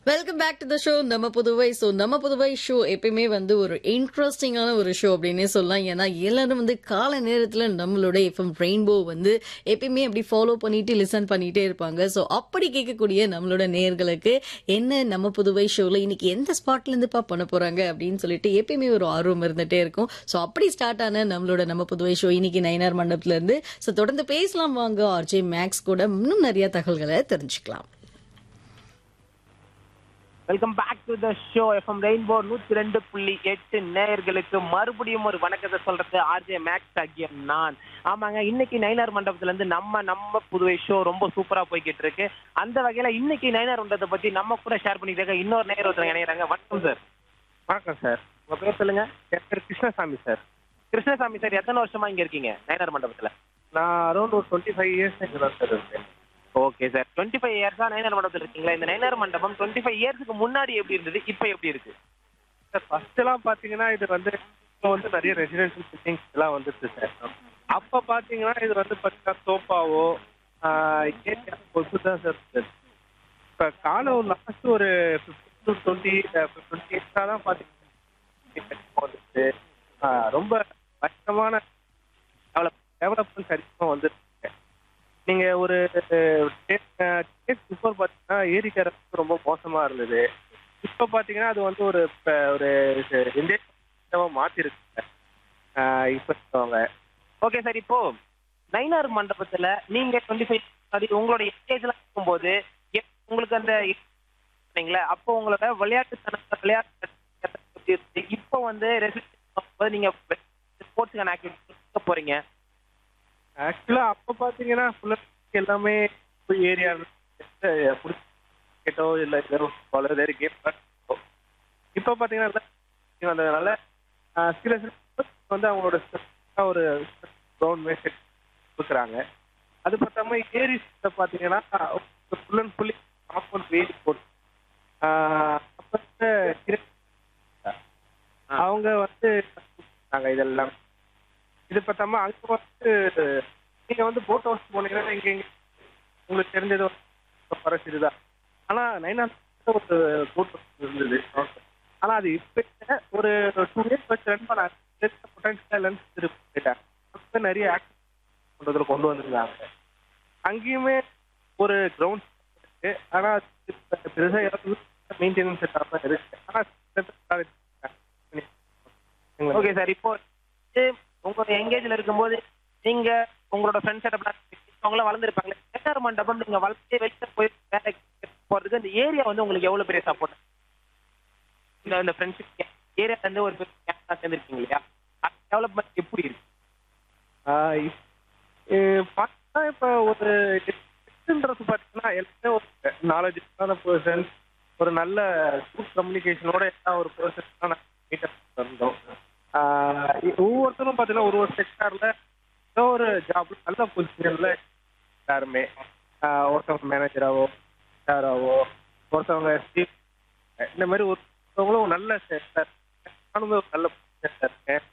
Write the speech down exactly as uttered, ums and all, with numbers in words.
Welcome back to the show நம்ம Puduvai. So நம்ம Puduvai show எப்பயுமே வந்து ஒரு இன்ட்ரெஸ்டிங்கான ஒரு ஷோ அப்படின்னே சொல்லலாம். ஏன்னா எல்லாரும் வந்து காலை நேரத்தில் நம்மளோட எஃப்எம் ரெயின்போ வந்து எப்பயுமே அப்படி ஃபாலோ பண்ணிட்டு லிசன் பண்ணிட்டே இருப்பாங்க. ஸோ அப்படி கேட்கக்கூடிய நம்மளோட நேயர்களுக்கு என்ன நம்ம புதுவை ஷோவில் இன்னைக்கு எந்த ஸ்பாட்லேருந்துப்பா பண்ண போகிறாங்க அப்படின்னு சொல்லிட்டு எப்பயுமே ஒரு ஆர்வம் இருந்துகிட்டே இருக்கும். ஸோ அப்படி ஸ்டார்ட் ஆன நம்மளோட நம்ம புதுவை ஷோ இன்னைக்கு நயினார் மண்டபத்திலேருந்து. ஸோ தொடர்ந்து பேசலாம் வாங்க ஆர்ஜே மேக்ஸ் கூட இன்னும் நிறைய தகவல்களை தெரிஞ்சுக்கலாம். Welcome back to the show. FM rainbow நூத்தி ரெண்டு புள்ளி எட்டு நேயர்களுக்கு மறுபடியும் ஒரு வணக்கத்தை சொல்றது ஆர்ஜே மேக்ஸ் ஆகிய நான். ஆமாங்க, இன்னைக்கு நயினார் மண்டபத்துல இருந்து நம்ம நம்ம புதுவை ஷோ ரொம்ப சூப்பரா போய்கிட்டு இருக்கு. அந்த வகையில இன்னைக்கு நயினார் மண்டபத்தை பத்தி நம்ம கூட ஷேர் பண்ணிட்டு இன்னொரு நேயர் ஒருத்தர் இணையறாங்க. வணக்கம் சார். வணக்கம் சார். உங்க பேர் சொல்லுங்க. என் பேர் கிருஷ்ணசாமி சார். கிருஷ்ணசாமி சார், எத்தனை வருஷமா இங்க இருக்கீங்க நயினார் மண்டபத்துல? நான் அரௌண்ட் ஒரு டுவெண்ட்டி ஃபைவ் இயர்ஸ் இங்கே தான் சார் இருக்கேன். ஓகே சார், டுவெண்ட்டி ஃபைவ் இயர்ஸா நயினார் மண்டபத்தில் இருக்கீங்களா? இந்த நயினார் மண்டபம் டுவெண்ட்டி ஃபைவ் இயர்ஸ்க்கு முன்னாடி எப்படி இருந்தது, இப்போ எப்படி இருக்கு சார்? ஃபர்ஸ்ட் எல்லாம் பார்த்தீங்கன்னா இது வந்து இப்போ வந்து நிறைய ரெசிடென்ஷியல் பில்டிங்ஸ் எல்லாம் வந்துருச்சு சார். அப்போ பார்த்தீங்கன்னா இது வந்து பார்த்தீங்கன்னா சோஃபாவோ ஏரியா பொறுத்து தான் சார் இருந்தது. இப்போ காலம் லாஸ்ட் ஒரு ஃபிஃப்டின் டு டுவெண்ட்டி டுவெண்ட்டி இயர்ஸாக தான் பார்த்தீங்கன்னா வந்துச்சு. ரொம்ப கஷ்டமான டெவலப் டெவலப்மெண்ட் அதிகமாக வந்துருக்கு. நீங்க ஒரு பிஃபோர் பாத்தீங்கன்னா ஏரிக்கரை ரொம்ப மோசமா இருந்தது. இப்ப பாத்தீங்கன்னா அது வந்து ஒரு ஒரு இந்தியா மாத்தி இருக்கு இப்ப. ஓகே சார், இப்போ நயினார் மண்டபத்துல நீங்க டுவெண்ட்டி ஃபைவ் உங்களோட எஜ்லாம் இருக்கும்போது உங்களுக்கு அந்த அப்போ உங்களோட விளையாட்டு விளையாட்டு இப்போ வந்து நீங்க ஸ்போர்ட்ஸ்க்கான ஆக்டிவிட்டி போறீங்க. ஆக்சுவலா அப்ப பாத்தீங்கன்னா எல்லாமே ஏரியா கேட்டோ இல்ல வேற கேம். இப்ப பாத்தீங்கன்னா நல்ல சில சில வந்து அவங்களோட ஒரு கிரவுண்ட் மேட்ச் கொடுக்குறாங்க. அது பார்த்தாம ஏரி பாத்தீங்கன்னா ஃபுல் அண்ட் ஃபுல்லி காம்பவுண்ட் வேலி போட்டு அவங்க வந்து இதெல்லாம் இது பார்த்தாம அங்க வந்து நீங்க வந்து போட் ஹவுஸ் போனீங்கன்னா இங்க உங்களுக்கு தெரிஞ்சது ஃபாரஸ்ட் இதுதான். ஆனா நைனா ஒரு போட் ஹவுஸ் இருந்தது. ஆனா அது இப்ப ஒரு டூ இயர்ஸ் வச்சு ரன் பண்ண பொட்டன்ஷியல் நிறைய ஆக்டிவிட்டி பண்றதுல கொண்டு வந்திருந்தாங்க. அங்கேயுமே ஒரு கிரவுண்ட் இருக்கு. ஆனா பெருசா மெயின்டெனன்ஸ் இல்லாம இருக்கு. ஆனா ஓகே சார், இப்போ உங்களோட எங்கேஜ்ல இருக்கும்போது நீங்க உங்களோட ஃப்ரெண்ட்ஸ் செட்டப்லாம் வளர்ந்துருப்பாங்க. நயினார் மண்டபம் நீங்க வளர்த்து வெளியில போய் போறதுக்கு இந்த ஏரியா வந்து உங்களுக்கு எவ்வளவு பெரிய சப்போர்ட்? இந்த இந்த ஃப்ரெண்ட்ஷிப் ஏரியா வந்து ஒரு பெரிய சேர்ந்துருக்கீங்க இல்லையா, டெவலப்மெண்ட் எப்படி இருக்கு? பார்த்தா இப்போ ஒரு பார்த்தீங்கன்னா எல்லாமே ஒரு நாலேஜான பர்சன், ஒரு நல்ல குட் கம்யூனிகேஷனோட எல்லா ஒரு பர்சன் இருந்தோம். ஒவ்வொருத்தரும் பார்த்தீங்கன்னா ஒரு ஒரு செக்டார்ல ஏதோ ஒரு ஜாப்ல நல்ல பொசிஷன்ல எல்லாருமே ஒருத்தவங்க மேனேஜராகவோ ஆவோ ஒருத்தவங்க இந்த மாதிரி ஒருத்தவங்களும் நல்ல நானுமே ஒரு நல்ல பொசிஷன்ல இருக்கேன்.